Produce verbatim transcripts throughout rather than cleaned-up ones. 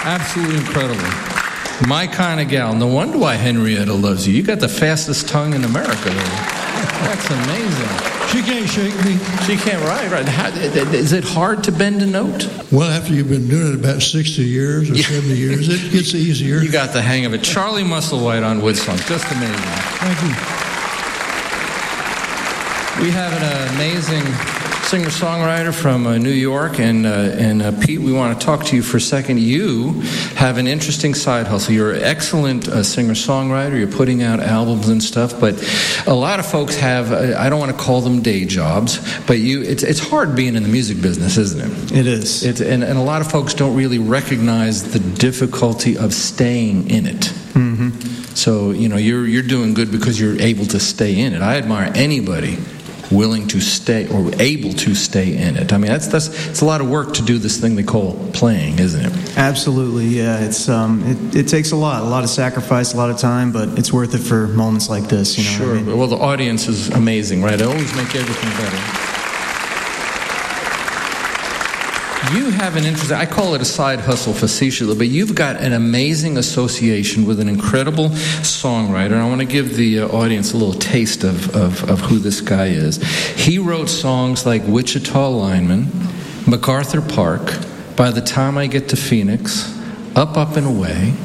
Absolutely incredible. My kind of gal. No wonder why Henrietta loves you. You got the fastest tongue in America. That's amazing. She can't shake me. She can't, right, right. How, is it hard to bend a note? Well, after you've been doing it about sixty years or yeah. seventy years, it gets easier. You got the hang of it. Charlie Musselwhite on Woodsong. Just amazing. Thank you. We have an amazing singer-songwriter from uh, New York, and uh, and uh, Pete, we want to talk to you for a second. You have an interesting side hustle. You're an excellent uh, singer-songwriter. You're putting out albums and stuff, but a lot of folks have, uh, I don't want to call them day jobs, but you, it's it's hard being in the music business, isn't it? It is. It's, and, and a lot of folks don't really recognize the difficulty of staying in it. Mm-hmm. So, you know, you're you're doing good because you're able to stay in it. I admire anybody willing to stay or able to stay in it. I mean, that's that's it's a lot of work to do this thing they call playing, isn't it? Absolutely, yeah. It's um, it, it takes a lot, a lot of sacrifice, a lot of time, but it's worth it for moments like this. You know sure. what I mean? Well, the audience is amazing, right? They always make everything better. You have an interesting, I call it a side hustle facetiously, but you've got an amazing association with an incredible songwriter. And I want to give the uh, audience a little taste of, of, of who this guy is. He wrote songs like Wichita Lineman, MacArthur Park, By the Time I Get to Phoenix, Up, Up and Away,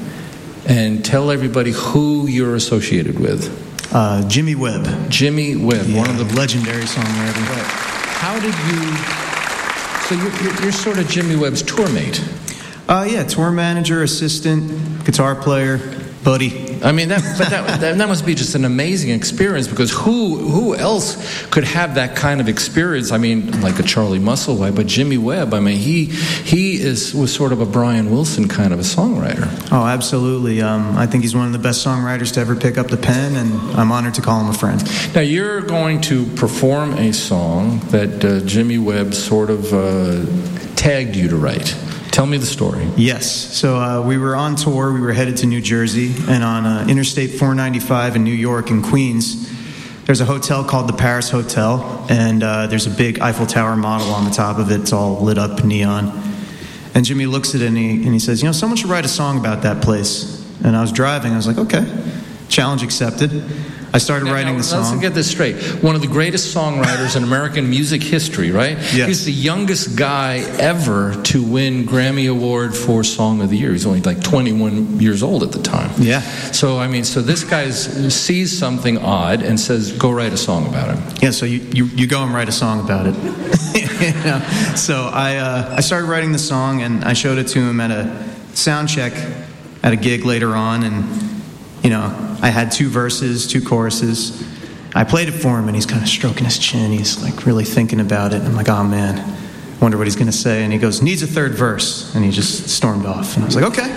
and tell everybody who you're associated with. Uh, Jimmy Webb. Jimmy Webb, yeah, one of the legendary songwriter. Right. How did you... So you're, you're, you're sort of Jimmy Webb's tour mate. Uh, yeah, tour manager, assistant, guitar player, buddy. I mean, that, but that, that that must be just an amazing experience, because who who else could have that kind of experience? I mean, like a Charlie Musselwhite, but Jimmy Webb. I mean, he he is was sort of a Brian Wilson kind of a songwriter. Oh, absolutely. Um, I think he's one of the best songwriters to ever pick up the pen, and I'm honored to call him a friend. Now, you're going to perform a song that uh, Jimmy Webb sort of uh, tagged you to write. Tell me the story. Yes. So uh, we were on tour. We were headed to New Jersey, and on uh, Interstate four ninety-five in New York in Queens, there's a hotel called the Paris Hotel, and uh, there's a big Eiffel Tower model on the top of it. It's all lit up neon. And Jimmy looks at it and he, and he says, you know, someone should write a song about that place. And I was driving. I was like, okay, challenge accepted. I started now, writing now, the song. Let's get this straight. One of the greatest songwriters in American music history, right? Yes. He's the youngest guy ever to win Grammy Award for Song of the Year. He's only like twenty-one years old at the time. Yeah. So, I mean, so this guy sees something odd and says, go write a song about it. Yeah, so you, you, you go and write a song about it. You know? So I, uh, I started writing the song, and I showed it to him at a sound check at a gig later on, and, you know, I had two verses, two choruses. I played it for him, and he's kind of stroking his chin. He's like really thinking about it. I'm like, oh man, I wonder what he's going to say. And he goes, needs a third verse. And he just stormed off. And I was like, okay.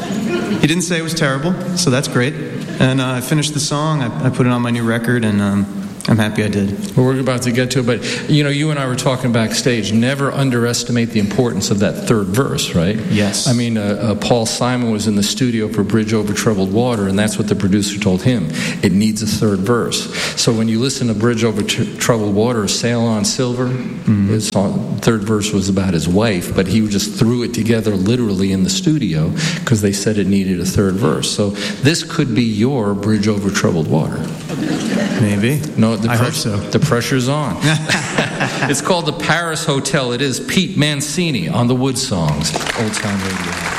He didn't say it was terrible, so that's great. And uh, I finished the song. I, I put it on my new record, and um, I'm happy I did. Well, we're about to get to it, but, you know, you and I were talking backstage. Never underestimate the importance of that third verse, right? Yes. I mean, uh, uh, Paul Simon was in the studio for Bridge Over Troubled Water, and that's what the producer told him. It needs a third verse. So when you listen to Bridge Over Tr- Troubled Water, Sail on Silver, mm-hmm. his song, third verse was about his wife, but he just threw it together literally in the studio because they said it needed a third verse. So this could be your Bridge Over Troubled Water. Maybe. No, the I pre- hope so. The pressure's on. It's called the Paris Hotel. It is Pete Mancini on the Wood Songs, Old Time Radio.